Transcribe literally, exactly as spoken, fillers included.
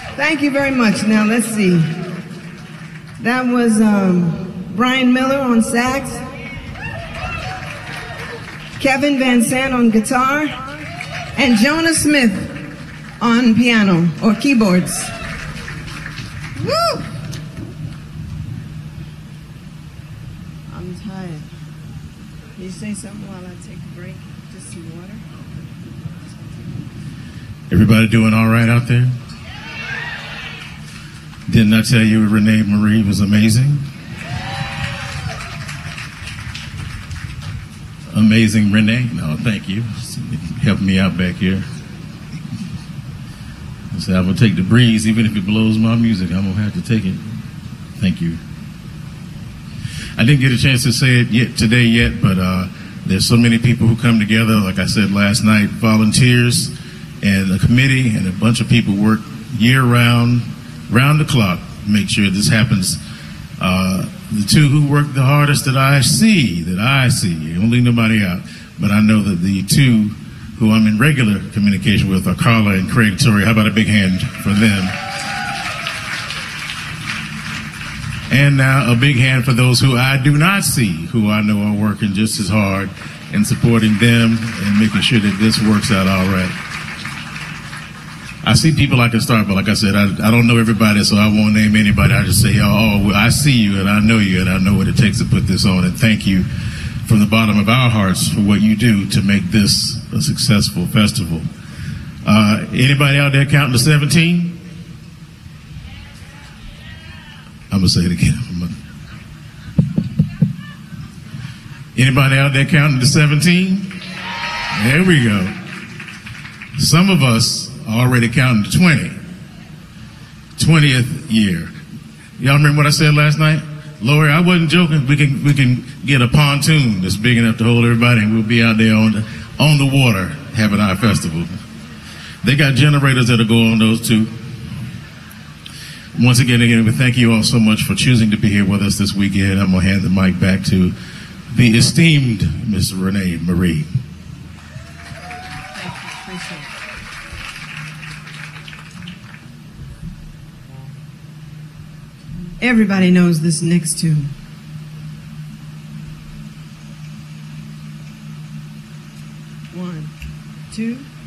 Thank you very much. Now, let's see. That was um, Brian Miller on sax, Kevin Van Sant on guitar, and Jonah Smith on piano or keyboards. Woo! I'm tired. Can you say something while I take a break? Just some water? Everybody doing all right out there? Didn't I tell you Renee Marie was amazing? Amazing Renee? No, thank you. Help me out back here. I said, I'm going to take the breeze, even if it blows my music. I'm going to have to take it. Thank you. I didn't get a chance to say it yet today yet, but uh, there's so many people who come together, like I said last night, volunteers and a committee and a bunch of people work year-round, round the clock, make sure this happens. Uh, the two who work the hardest that I see, that I see, don't leave nobody out, but I know that the two who I'm in regular communication with are Carla and Craig Torrey. How about a big hand for them? And now a big hand for those who I do not see, who I know are working just as hard in supporting them and making sure that this works out all right. I see people I can start, but like I said, I, I don't know everybody, so I won't name anybody. I just say, oh, well, I see you, and I know you, and I know what it takes to put this on. And thank you from the bottom of our hearts for what you do to make this a successful festival. Uh, anybody out there counting to seventeen? I'm going to say it again. Gonna... Anybody out there counting to seventeen? There we go. Some of us already counting to twenty. twentieth year. Y'all remember what I said last night? Lori, I wasn't joking. We can we can get a pontoon that's big enough to hold everybody, and we'll be out there on the, on the water having our festival. They got generators that'll go on those too. Once again, again, we thank you all so much for choosing to be here with us this weekend. I'm going to hand the mic back to the esteemed Miss Renee Marie. Everybody knows this next tune. One, two.